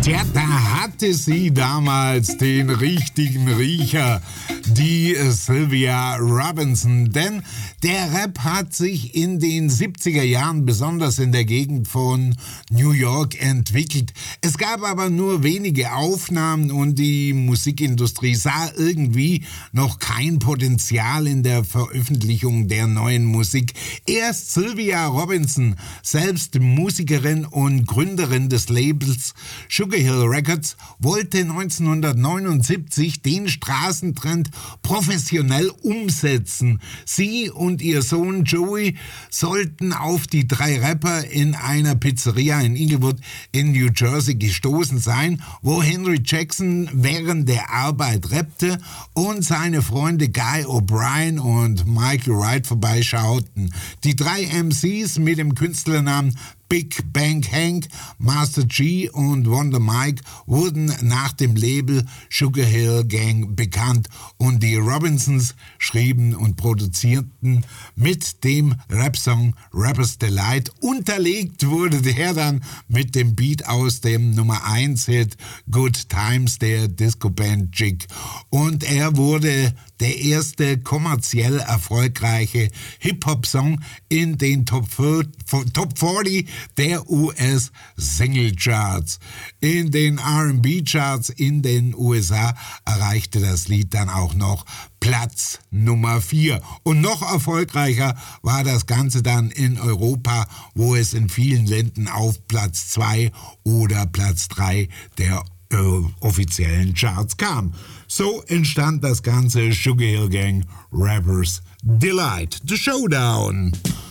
Tja, da hatte sie damals den richtigen Riecher, die Sylvia Robinson. Denn der Rap hat sich in den 70er Jahren besonders in der Gegend von New York entwickelt. Es gab aber nur wenige Aufnahmen und die Musikindustrie sah irgendwie noch kein Potenzial in der Veröffentlichung der neuen Musik. Erst Sylvia Robinson, selbst Musikerin und Gründerin des Labels Sugar Hill Records, wollte 1979 den Straßentrend professionell umsetzen. Sie und ihr Sohn Joey sollten auf die 3 Rapper in einer Pizzeria in Inglewood in New Jersey gestoßen sein, wo Henry Jackson während der Arbeit rappte und seine Freunde Guy O'Brien und Michael Wright vorbeischauten. Die 3 MCs mit dem Künstlernamen Big Bang Hank, Master G und Wonder Mike wurden nach dem Label Sugar Hill Gang bekannt und die Robinsons schrieben und produzierten mit dem Rap-Song Rapper's Delight. Unterlegt wurde der dann mit dem Beat aus dem Nummer 1 Hit Good Times der Disco-Band Jig und er wurde der erste kommerziell erfolgreiche Hip-Hop-Song in den Top 40 der US-Single-Charts. In den R&B-Charts in den USA erreichte das Lied dann auch noch Platz Nummer 4. Und noch erfolgreicher war das Ganze dann in Europa, wo es in vielen Ländern auf Platz 2 oder Platz 3 der offiziellen Charts kam. So entstand das ganze Sugar Hill Gang Rappers Delight. The Showdown.